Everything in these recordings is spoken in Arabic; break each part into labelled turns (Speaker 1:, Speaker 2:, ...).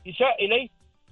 Speaker 1: إساء إليه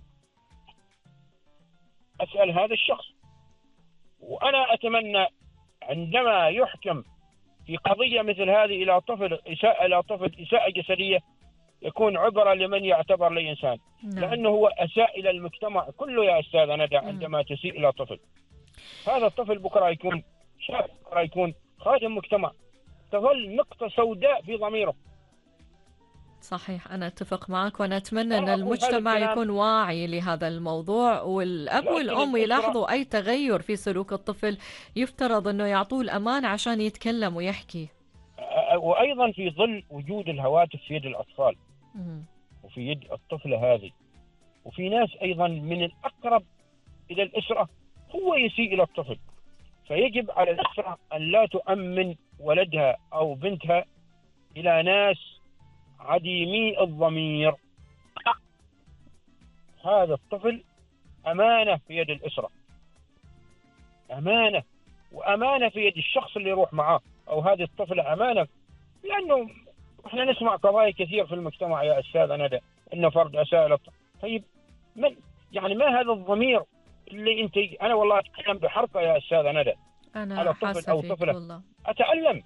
Speaker 1: أسأل هذا الشخص. وأنا أتمنى عندما يحكم في قضية مثل هذه إلى طفل إساءة جسدية يكون عبرة لمن يعتبر لي إنسان. لأنه هو أساء إلى المجتمع كله يا أستاذ ندى عندما تسيء إلى طفل. هذا الطفل بكرة يكون شاب، بكرة يكون خادم مجتمع، تظل نقطة سوداء في ضميره.
Speaker 2: صحيح، أنا أتفق معك، وأنا أتمنى أن المجتمع يكون واعي لهذا الموضوع، والأب والأم يلاحظوا أي تغير في سلوك الطفل يفترض أنه يعطوه الأمان عشان يتكلم ويحكي.
Speaker 1: وأيضا في ظل وجود الهواتف في يد الأطفال وفي يد الطفلة هذه، وفي ناس أيضا من الأقرب إلى الأسرة هو يسيء إلى الطفل، فيجب على الأسرة أن لا تؤمن ولدها أو بنتها إلى ناس عديمي الضمير. هذا الطفل أمانة في يد الأسرة، أمانة، وأمانة في يد الشخص اللي يروح معاه، أو هذه الطفلة أمانة. لأنه إحنا نسمع قضايا كثير في المجتمع يا أستاذ ندى إنه فرد أساء للطفل. طيب ما هذا الضمير اللي أنا والله أتكلم بحرقة يا أستاذ ندى على طفل أو طفلة والله. أتألم.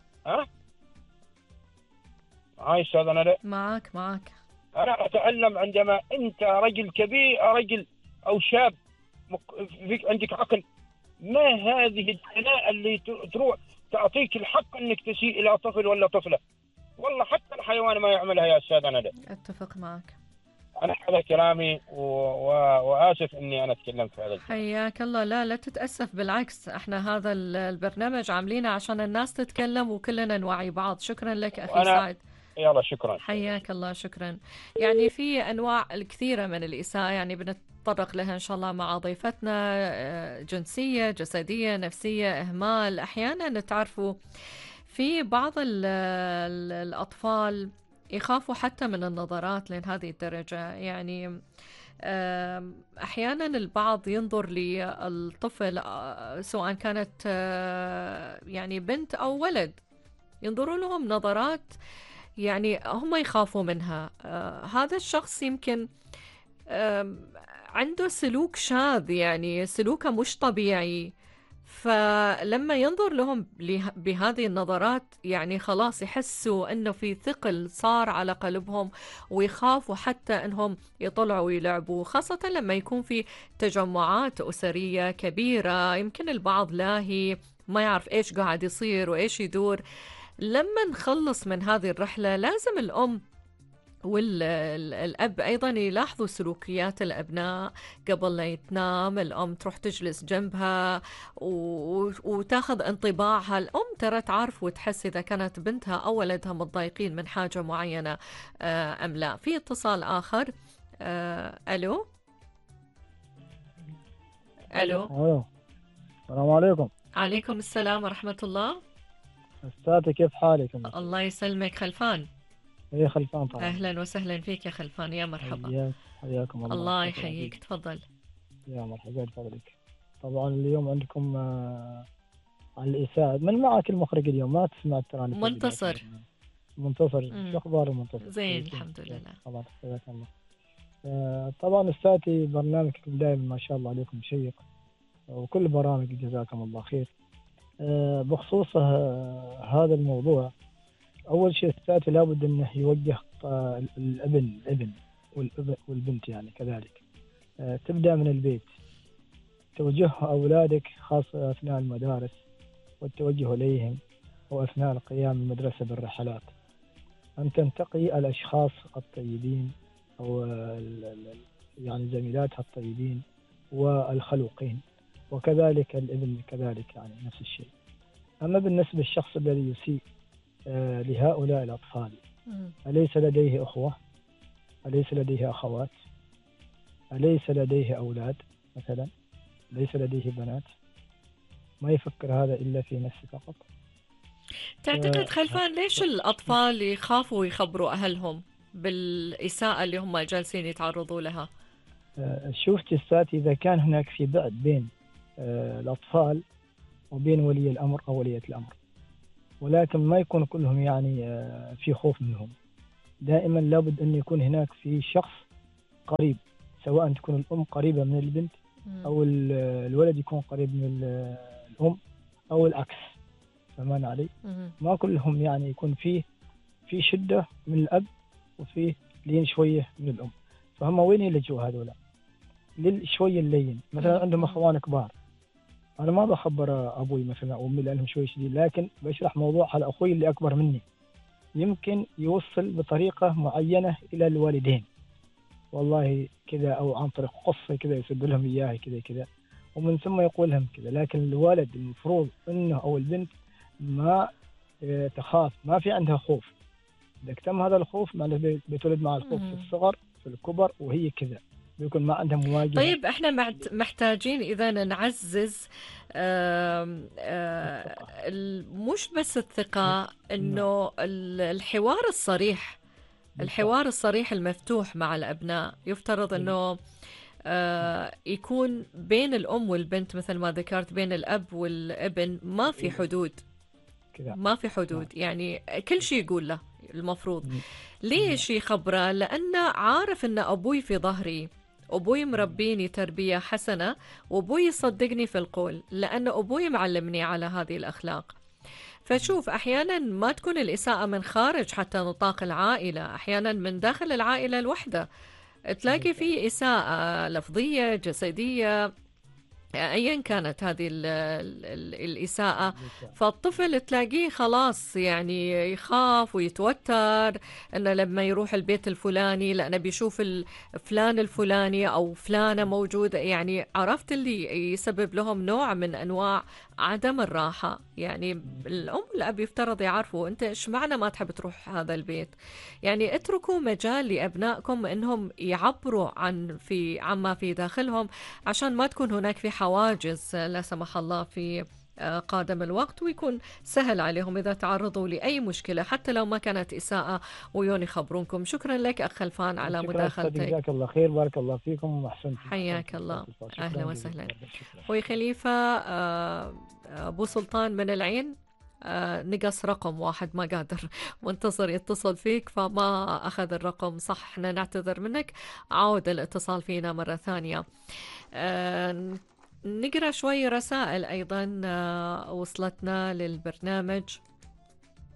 Speaker 1: معاي أستاذ ندى؟
Speaker 2: معك.
Speaker 1: أنا أتألم عندما أنت رجل كبير، رجل أو شاب فيك عندك عقل، ما هذه الثناء اللي تروح تعطيك الحق أنك تسيء إلى طفل ولا طفلة؟ والله حتى الحيوان ما يعملها يا أستاذ ندى.
Speaker 2: أتفق معك.
Speaker 1: أنا هذا كلامي وآسف أني أنا تكلمت في هذا.
Speaker 2: حياك الله. لا تتأسف، بالعكس، احنا هذا البرنامج عاملينه عشان الناس تتكلم وكلنا نوعي بعض. شكرا لك أخي سعد.
Speaker 1: يلا شكرا.
Speaker 2: حياك الله. شكرا. يعني في أنواع الكثيرة من الإساءة، يعني بنتطرق لها إن شاء الله مع ضيفتنا، جنسية، جسدية، نفسية، إهمال. أحيانا تعرفوا في بعض الأطفال يخافوا حتى من النظرات لين هذه الدرجة. يعني أحيانا البعض ينظر للطفل سواء كانت يعني بنت أو ولد، ينظروا لهم نظرات يعني هم يخافوا منها. هذا الشخص يمكن عنده سلوك شاذ، يعني سلوكه مش طبيعي، فلما ينظر لهم بهذه النظرات يعني خلاص يحسوا انه في ثقل صار على قلبهم، ويخافوا حتى انهم يطلعوا ويلعبوا، خاصة لما يكون في تجمعات أسرية كبيرة. يمكن البعض لاهي ما يعرف ايش قاعد يصير وايش يدور. لما نخلص من هذه الرحلة لازم الأم والأب أيضا يلاحظوا سلوكيات الأبناء. قبل لا يتنام الأم تروح تجلس جنبها وتاخذ انطباعها. الأم ترى تعرف وتحس إذا كانت بنتها أو ولدها متضايقين من حاجة معينة أم لا. في اتصال آخر. ألو.
Speaker 3: السلام عليكم.
Speaker 2: عليكم السلام ورحمة الله.
Speaker 3: أستاذي كيف حالك؟
Speaker 2: الله يسلمك. خلفان.
Speaker 3: ايه خلفان طبعا.
Speaker 2: أهلا وسهلا فيك يا خلفان، يا مرحبا.
Speaker 3: حياكم الله.
Speaker 2: الله يحييك، تفضل.
Speaker 3: يا مرحبا بفضلك. طبعا اليوم عندكم عن الإساءة. من معك المخرج اليوم؟ ما تسمع تراني.
Speaker 2: منتصر.
Speaker 3: شو أخبار المنتصر؟
Speaker 2: زين الحمد لله.
Speaker 3: طبعا حياك الله. طبعا أستاذي برنامجكم دائما ما شاء الله عليكم شيق، وكل برامج جزاكم الله خير. بخصوص هذا الموضوع، أول شيء أستاذي لابد أنه يوجه الابن والبنت يعني كذلك. تبدأ من البيت، توجه أولادك خاصة أثناء المدارس والتوجه إليهم، وأثناء القيام المدرسة بالرحلات، أن تنتقي الأشخاص الطيبين أو يعني زميلاتها الطيبين والخلوقين، وكذلك الابن كذلك يعني نفس الشيء. أما بالنسبة للشخص الذي يسيء لهؤلاء الأطفال، أليس لديه أخوة؟ أليس لديه أخوات؟ أليس لديه أولاد مثلا؟ ليس لديه بنات؟ ما يفكر هذا إلا في نفسه فقط.
Speaker 2: تعتقد خلفان ليش الأطفال يخافوا يخبروا أهلهم بالإساءة اللي هم جالسين يتعرضوا لها؟
Speaker 3: شوفتي أستاذ، إذا كان هناك في بعد بين الأطفال وبين ولي الأمر أو ولية الأمر، ولكن ما يكون كلهم يعني في خوف منهم. دائما لابد أن يكون هناك في شخص قريب، سواء تكون الأم قريبة من البنت أو الولد يكون قريب من الأم أو العكس. فهمان علي؟ ما كلهم يعني يكون في شدة من الأب وفيه لين شوية من الأم. فهم وين يلجوا هذولا؟ للشوية اللين. مثلا عندهم أخوان كبار، أنا ما بخبر أبوي مثلا أو أمي لأنهم شوي شديد، لكن بشرح موضوع على أخوي اللي أكبر مني، يمكن يوصل بطريقة معينة إلى الوالدين، والله كذا، أو عن طريق قصة كذا يسد لهم إياها كذا كذا، ومن ثم يقول لهم كذا. لكن الولد المفروض إنه أو البنت ما تخاف، ما في عندها خوف. إذا اكتم هذا الخوف معناته بيتولد مع الخوف في الصغر، في الكبر، وهي كذا بيكون ما عندها مواجهة.
Speaker 2: طيب احنا محتاجين اذا نعزز مش بس الثقة، انه الحوار الصريح، الحوار الصريح المفتوح مع الابناء. يفترض انه يكون بين الام والبنت مثل ما ذكرت، بين الاب والابن ما في حدود، ما في حدود، يعني كل شيء يقول له المفروض. ليش يخبره؟ لأنه عارف أن أبوي في ظهري، أبوي مربيني تربية حسنة، وأبوي يصدقني في القول، لأن أبوي معلمني على هذه الأخلاق. فشوف، أحيانا ما تكون الإساءة من خارج حتى نطاق العائلة، أحيانا من داخل العائلة الوحدة تلاقي فيه إساءة لفظية، جسدية، أيا كانت هذه الإساءة. فالطفل تلاقيه خلاص يعني يخاف ويتوتر أنه لما يروح البيت الفلاني لأنه بيشوف فلان الفلاني أو فلانة موجودة، يعني عرفت اللي يسبب لهم نوع من أنواع عدم الراحة. يعني الأم والأب يفترض يعرفوا أنت إيش معنى ما تحب تروح هذا البيت. يعني اتركوا مجال لأبنائكم أنهم يعبروا عما في داخلهم، عشان ما تكون هناك في حواجز لا سمح الله في قادم الوقت، ويكون سهل عليهم إذا تعرضوا لأي مشكلة حتى لو ما كانت إساءة ويون يخبرونكم. شكرا لك أخ خلفان على مداخلتك.
Speaker 3: جزاك الله خير، بارك الله فيكم وأحسنتم.
Speaker 2: حياك الله، أهلا وسهلا. أخوي خليفة، أبو سلطان من العين نقص رقم واحد، ما قادر منتظر يتصل فيك فما أخذ الرقم صح. احنا نعتذر منك، عود الاتصال فينا مرة ثانية. نقرأ شوي رسائل أيضا وصلتنا للبرنامج.